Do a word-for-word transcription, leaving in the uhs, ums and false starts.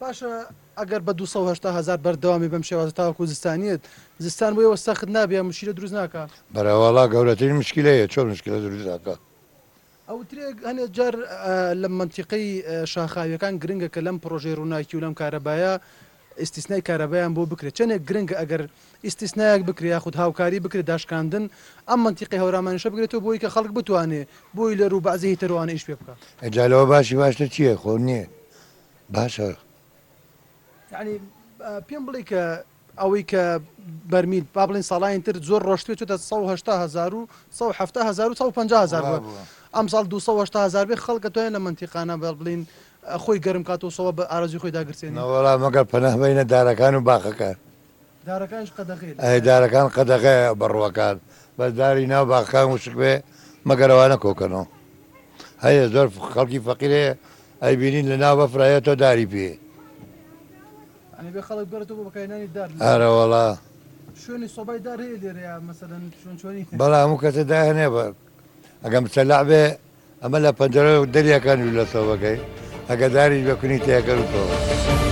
باشە ئەگەر بە دو هەشتا هەزار بەردەوامی بەم شێوازە تاوەکو زستانیت زستان بۆیەوە سەخت نابێ مشکلە دروست ناکات بەراوەڵا گەورەترین مشکلەیە چۆن مشکلە دروست ناکات ئەوترێ هەنێ جار لە منتیقەی شاخاویەکان گرنگە کە لەم پرۆژەی ڕووناکی و لەم کارەبایە ئیسیسنای کارەبایان بۆ بکرێت چەندێک گرنگە ئەگەر ئیسیسنایەک بکرێ یاخود هاوکاری بکرێت داشکاندن ئەم منتیقی هەورامانیشە بگرێتەوە بۆی کە خەڵک بتوانێت بۆی لەر و بەعزەی تەروانە ئیش پێ بکات ئەجالەوە باشی باشتر چییە خۆ نییە باشە یعنی پێم بڵێ کە ئەوەی کە بەرمیل با بڵێن ساڵاین تر زۆر ڕۆشتوێت چۆتە سەد و هەشتا هەزار و سەد و هەفتە هەزار و سەد و پەنجا هەزار بووە ئەم ساڵ دووسەد و هەشتا هەزار بێ خەڵکە توانێت لە منتیقانە بڵین خۆی گەرم کاتەوە بە ئارەزوی خۆی داگرسێنێ وەڵام مەگەر پەناه بینە دارەکان و باخەکان دارەکانش قەدەغێت ئەی دارەکان قەدەغەیە بەڕوەکان بەس داری ناو باخەکان وشک بێ مەگەرەوانە کۆکەنەوە هەیە زۆر خەڵکی فەقیرەیە ئەی بینین لە ناو بەفرایە تۆ داری پێ بێ خەڵک بێتەوە بۆ بەکارهێنانی دار ئارە وەڵا شوێنی سۆبای دار هەیە لێرەیە مەسەلەن شوێن چۆنی بەڵام هەموو کەسە داهێنێ بە ئەگەم چەلاع بێ ئەمە لە پەنجەرە دەریەکان و لە سۆبەکەی ئەگە داریش بەکوونی تێکەوتەوە